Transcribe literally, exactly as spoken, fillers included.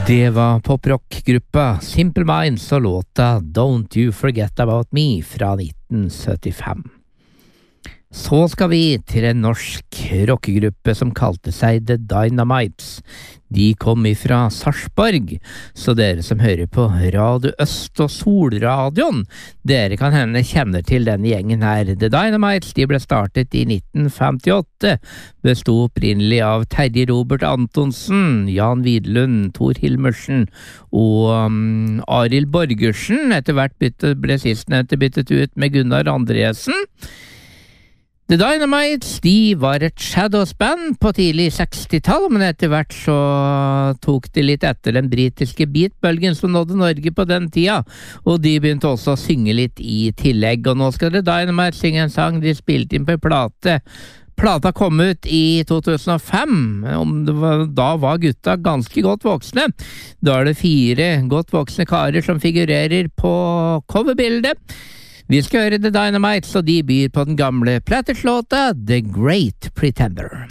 Det var poprock-gruppa Simple Minds og låta Don't You Forget About Me fra nitten syttifem. Så skal vi til en norsk rockegruppe som kalte seg The Dynamites. De kom ifra Sarpsborg, så dere som hører på Radio Øst og Solradioen, dere kan hende kjenner til denne gjengen her. The Dynamites, de ble startet i nitten femtiåtte, bestod opprinnelig av Terje Robert Antonsen, Jan Vidlund, Tor Hilmersen og um, Arild Borgersen. Etter hvert bytte, ble sistnevnte byttet ut med Gunnar Andresen. The Dynamites, de var et Shadows-band på tidlig sekstitall, men etter hvert så tok de litt etter den britiske beatbølgen som nådde Norge på den tida, og de begynte også å synge litt i tillegg, og nå skal The Dynamites synge en sang de spilte inn på en plate. Plata kom ut i to tusen og fem, om det var, da var gutta ganske godt voksne. Da er det fire godt voksne karer som figurerer på coverbildet. Vi skal høre The Dynamites, og de byr på den gamle Platters-låta The Great Pretender.